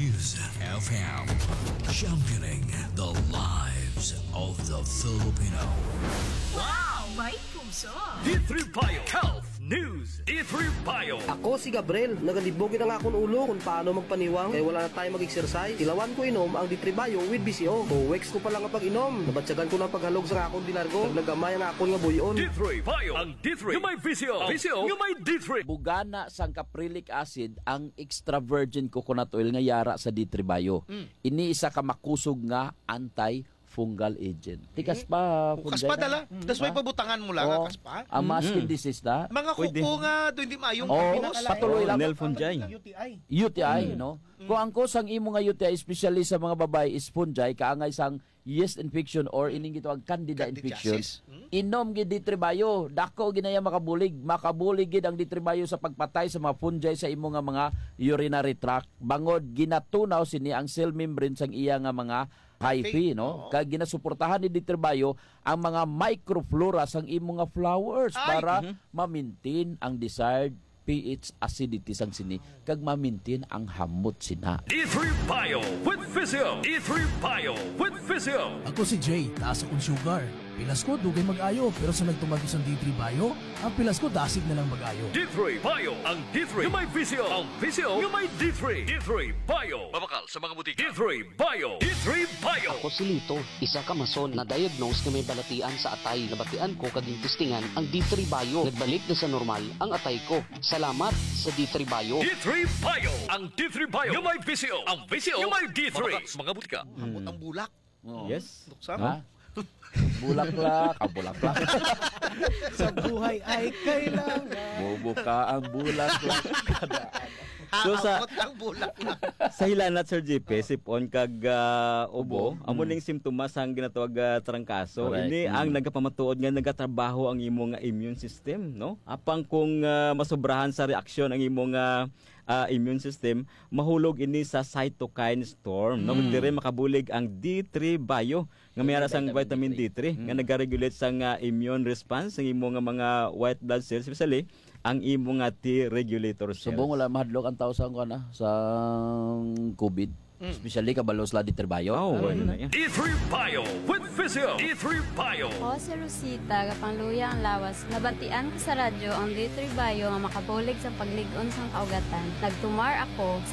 News FM, championing the lives of the Filipino. Wow! May puso! D3 Bio Health News. D3 Bio. Ako si Gabriel, nagalibogin ang akong ulo kung paano magpaniwang kaya wala na tayo mag-exercise. Ilawan ko inom ang D3 Bio with BCO. Weeks ko pa lang ang pag-inom. Nabatsagan ko ng paghalog sa akong dilargo. Naglagamay ang akong nga buyon. D3 Bio. Ang D3 yung may VCO. VCO yung may D3. Bugana sang caprylic acid ang extra virgin coconut oil nga yara sa D3 Bio. Ini isa ka makusog nga anti-fungal agent. Tikas pa. Kaspa dala. Das may pabutangan mo lang, kaspa. Ang skin disease na. Mga kuko nga, doon di mayong patuloy lang. Nel fungi. UTI, no? Kung ang kusang imo nga UTI, especially sa mga babae, is fungi, kaangay sang yeast infection or ining gitawag candida infection. Inom gid D3 Bio, dako ginaya makabulig gid ang D3 Bio sa pagpatay sa mga fungi sa imo nga mga urinary tract. Bangod ginatunaw sini ang cell membrane sang iya nga mga hyphae, no? Kag ginasuportahan ni D3 Bio ang mga microflora sang imo nga flowers para ma-maintain ang desired pH acidity sang sini kag ma-maintain ang hamot sina. D3 Bio with Physio. D3 Bio with Physio. Ako si Jay, taas akong sugar. Pilas ko, dugay mag-ayo. Pero sa nagtumagos ang D3 Bio, ang pilas ko, dasig na lang mag-ayo. D3 Bio. Ang D3 yung may Physio. Ang Physio yung may D3. D3 Bio. Mabakal sa mga butika. D3 Bio. D3 Bio. Ako si Lito, isa ka mason na diagnose na may balatian sa atay. Nabatian ko kaging testingan ang D3 Bio. Nagbalik na sa normal ang atay ko. Salamat sa D3 Bio. D3 Bio. Ang D3 Bio yung may Physio. Ang Physio yung may D3. Mabakal sa mga butika. Hamot ang bulak. Yes. Ha? Bulaklak, bulaklak. Sa buhay ay kailangan. Bubuka ang bulaklak. So Hamot ang bulak. sa hilanat Sir JP, sipon kag ubo, amo ning simptomas ang ginatawag trangkaso. Correct. Ini ang nagapamatuod nga nagatrabaho ang imong immune system, no? Apang kung masobrahan sa reaksyon ang imong immune system, mahulog ini sa cytokine storm, no? Dire makabulig ang D3 Bio nga mayara sang vitamin D3 nga nagaregulate sang immune response ang imong mga white blood cells, especially ang imong T regulator cells. Subong wala mahadlok ang tao sa sa COVID. Especially kabalo sa D3 Bio. D3 Bio with Physio. D3 Bio. Ako si Rosita, kapangluya ang lawas. Nabatian ko sa radyo ang D3 Bio nga makabulig sa pagligon sang kaugatan. Nagtumar ako